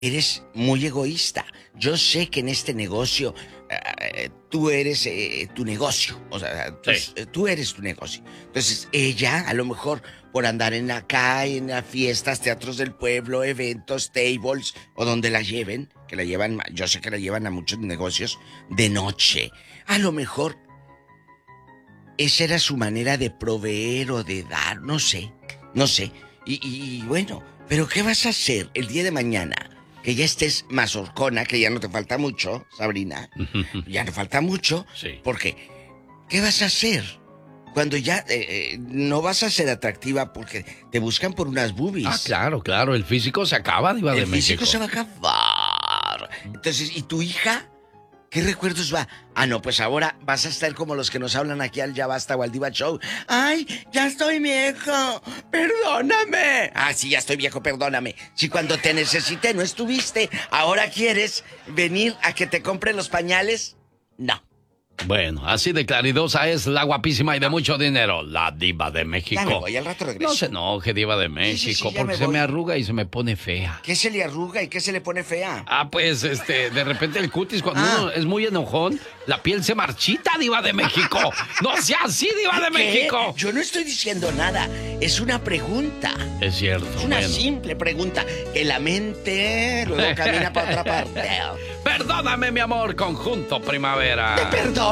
eres muy egoísta. Yo sé que en este negocio tú eres tu negocio. O sea, Sí. tú eres tu negocio. Entonces, ella, a lo mejor, por andar acá, en las fiestas, teatros del pueblo, eventos, tables, o donde la lleven, que la llevan, yo sé que la llevan a muchos negocios de noche. A lo mejor, esa era su manera de proveer o de dar, no sé, no sé. Y bueno, pero ¿qué vas a hacer el día de mañana? Que ya estés más horcona, que ya no te falta mucho, Sabrina. Ya no falta mucho. Sí. Porque, ¿qué vas a hacer? Cuando ya no vas a ser atractiva porque te buscan por unas boobies. Ah, claro, claro. El físico se acaba, Diva de El físico México. se va a acabar. Entonces, ¿y tu hija? ¿Qué recuerdos va? Ah, no, pues ahora vas a estar como los que nos hablan aquí al Ya Basta o al Diva Show. ¡Ay, ya estoy viejo! ¡Perdóname! Ah, sí, ya estoy viejo, perdóname. Si cuando te necesité no estuviste, ¿ahora quieres venir a que te compre los pañales? No. Bueno, así de claridosa es la guapísima y de mucho dinero, la Diva de México. Ya me voy, al rato regreso. No se enoje, Diva de México, ya porque me se voy. me arruga y se me pone fea. ¿Qué se le arruga y qué se le pone fea? Ah, pues, de repente el cutis, cuando uno es muy enojón, la piel se marchita, Diva de México. No sea así, Diva de ¿Qué? México. Yo no estoy diciendo nada, es una pregunta. Es cierto, Es una bueno. simple pregunta que la mente luego camina para otra parte. Perdóname, mi amor, conjunto primavera. ¿Te perdono?